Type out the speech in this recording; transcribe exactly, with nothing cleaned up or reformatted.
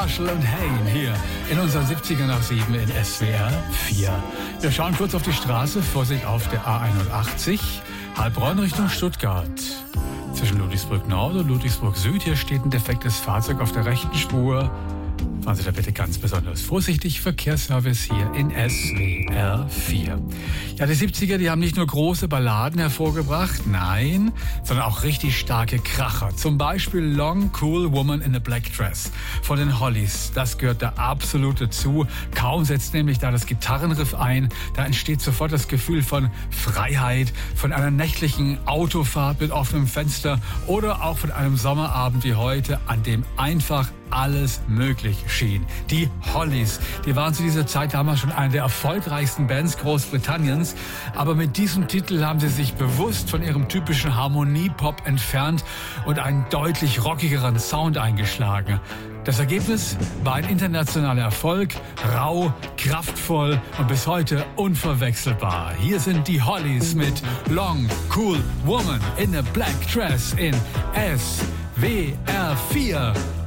Marshall und Hayne hier in unseren siebziger nach sieben in S W R vier. Wir schauen kurz auf die Straße, Vorsicht auf der A einundachtzig, Heilbronn Richtung Stuttgart. Zwischen Ludwigsburg Nord und Ludwigsburg Süd, hier steht ein defektes Fahrzeug auf der rechten Spur. Fahren Sie da bitte ganz besonders vorsichtig. Verkehrsservice hier in S W R vier. Ja, die siebziger, die haben nicht nur große Balladen hervorgebracht, nein, sondern auch richtig starke Kracher. Zum Beispiel Long Cool Woman in a Black Dress von den Hollies. Das gehört da absolut dazu. Kaum setzt nämlich da das Gitarrenriff ein, da entsteht sofort das Gefühl von Freiheit, von einer nächtlichen Autofahrt mit offenem Fenster oder auch von einem Sommerabend wie heute, an dem einfach alles möglich schien. Die Hollies, die waren zu dieser Zeit damals schon eine der erfolgreichsten Bands Großbritanniens, aber mit diesem Titel haben sie sich bewusst von ihrem typischen Harmonie-Pop entfernt und einen deutlich rockigeren Sound eingeschlagen. Das Ergebnis war ein internationaler Erfolg, rau, kraftvoll und bis heute unverwechselbar. Hier sind die Hollies mit Long Cool Woman in a Black Dress in S W R vier.